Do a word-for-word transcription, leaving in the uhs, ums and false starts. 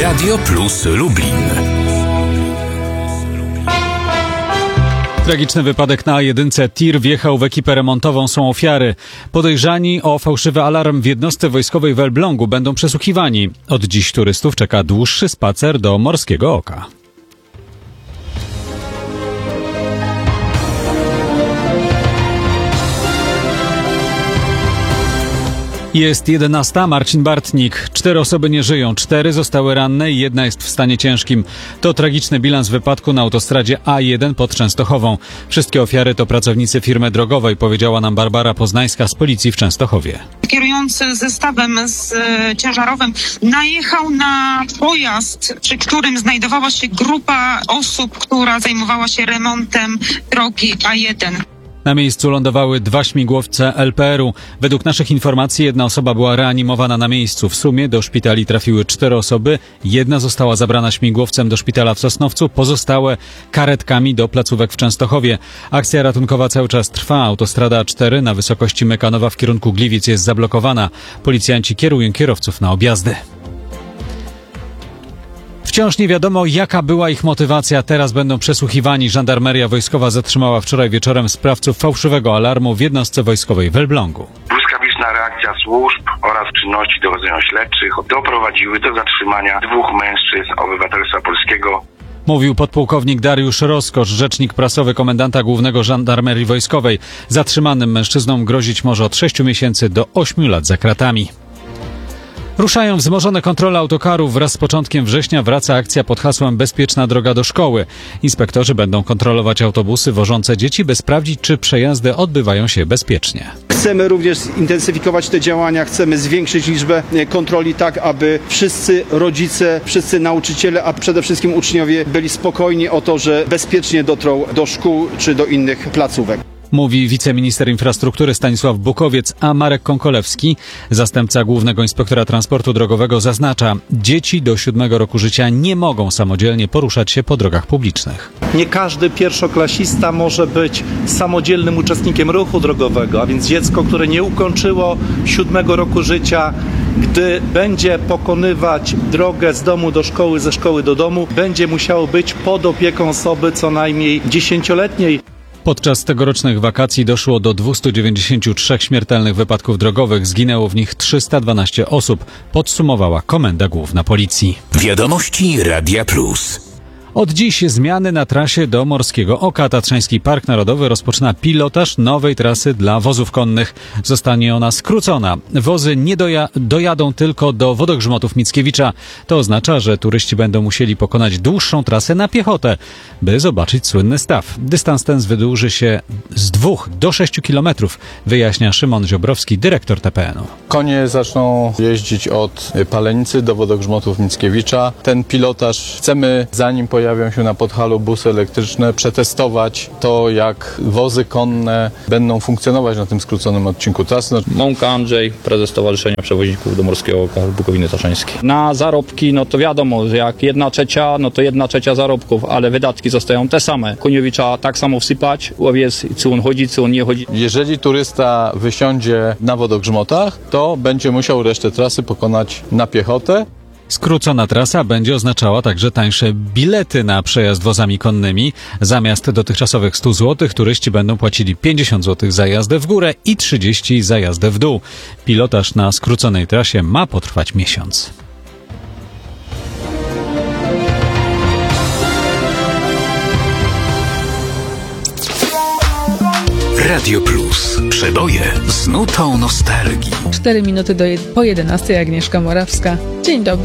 Radio Plus Lublin. Tragiczny wypadek na A jeden. Tir wjechał w ekipę remontową, są ofiary. Podejrzani o fałszywy alarm w jednostce wojskowej w Elblągu będą przesłuchiwani. Od dziś turystów czeka dłuższy spacer do Morskiego Oka. Jest jedenasta. Marcin Bartnik. Cztery osoby nie żyją, cztery zostały ranne i jedna jest w stanie ciężkim. To tragiczny bilans wypadku na autostradzie A jeden pod Częstochową. Wszystkie ofiary to pracownicy firmy drogowej, powiedziała nam Barbara Poznańska z policji w Częstochowie. Kierujący zestawem z e, ciężarowym najechał na pojazd, przy którym znajdowała się grupa osób, która zajmowała się remontem drogi A jeden. Na miejscu lądowały dwa śmigłowce L P R u. Według naszych informacji jedna osoba była reanimowana na miejscu. W sumie do szpitali trafiły cztery osoby. Jedna została zabrana śmigłowcem do szpitala w Sosnowcu, pozostałe karetkami do placówek w Częstochowie. Akcja ratunkowa cały czas trwa. Autostrada A cztery na wysokości Mekanowa w kierunku Gliwic jest zablokowana. Policjanci kierują kierowców na objazdy. Wciąż nie wiadomo, jaka była ich motywacja. Teraz będą przesłuchiwani. Żandarmeria wojskowa zatrzymała wczoraj wieczorem sprawców fałszywego alarmu w jednostce wojskowej w Elblągu. Błyskawiczna reakcja służb oraz czynności dochodzeniowo-śledczych doprowadziły do zatrzymania dwóch mężczyzn obywatelstwa polskiego. Mówił podpułkownik Dariusz Roskosz, rzecznik prasowy komendanta głównego Żandarmerii Wojskowej. Zatrzymanym mężczyznom grozić może od sześciu miesięcy do ośmiu lat za kratami. Ruszają wzmożone kontrole autokarów. Wraz z początkiem września wraca akcja pod hasłem Bezpieczna droga do szkoły. Inspektorzy będą kontrolować autobusy wożące dzieci, by sprawdzić, czy przejazdy odbywają się bezpiecznie. Chcemy również zintensyfikować te działania, chcemy zwiększyć liczbę kontroli tak, aby wszyscy rodzice, wszyscy nauczyciele, a przede wszystkim uczniowie byli spokojni o to, że bezpiecznie dotrą do szkół czy do innych placówek. Mówi wiceminister infrastruktury Stanisław Bukowiec, a Marek Konkolewski, zastępca głównego inspektora transportu drogowego, zaznacza, dzieci do siódmego roku życia nie mogą samodzielnie poruszać się po drogach publicznych. Nie każdy pierwszoklasista może być samodzielnym uczestnikiem ruchu drogowego, a więc dziecko, które nie ukończyło siódmego roku życia, gdy będzie pokonywać drogę z domu do szkoły, ze szkoły do domu, będzie musiało być pod opieką osoby co najmniej dziesięcioletniej. Podczas tegorocznych wakacji doszło do dwustu dziewięćdziesięciu trzech śmiertelnych wypadków drogowych. Zginęło w nich trzysta dwanaście osób, podsumowała Komenda Główna Policji. Wiadomości Radia Plus. Od dziś zmiany na trasie do Morskiego Oka. Tatrzański Park Narodowy rozpoczyna pilotaż nowej trasy dla wozów konnych. Zostanie ona skrócona. Wozy nie doja- dojadą tylko do wodogrzmotów Mickiewicza. To oznacza, że turyści będą musieli pokonać dłuższą trasę na piechotę, by zobaczyć słynny staw. Dystans ten wydłuży się z dwóch do sześciu kilometrów, wyjaśnia Szymon Ziobrowski, dyrektor T P N u. Konie zaczną jeździć od Palenicy do wodogrzmotów Mickiewicza. Ten pilotaż chcemy, zanim pojawi pojawią się na Podhalu busy elektryczne, przetestować to, jak wozy konne będą funkcjonować na tym skróconym odcinku trasy. Mąka Andrzej, prezes Stowarzyszenia Przewoźników do Morskiego Oka Bukowiny Tatrzańskiej. Na zarobki, no to wiadomo, że jak jedna trzecia, no to jedna trzecia zarobków, ale wydatki zostają te same. Koniowi trzeba tak samo wsypać, łowiec, czy on chodzi, czy on nie chodzi. Jeżeli turysta wysiądzie na wodogrzmotach, to będzie musiał resztę trasy pokonać na piechotę. Skrócona trasa będzie oznaczała także tańsze bilety na przejazd wozami konnymi. Zamiast dotychczasowych stu złotych turyści będą płacili pięćdziesiąt złotych za jazdę w górę i trzydzieści za jazdę w dół. Pilotaż na skróconej trasie ma potrwać miesiąc. Radio Plus. Przeboje z nutą nostalgii. Cztery minuty do je- po jedenastej. Agnieszka Morawska. Dzień dobry.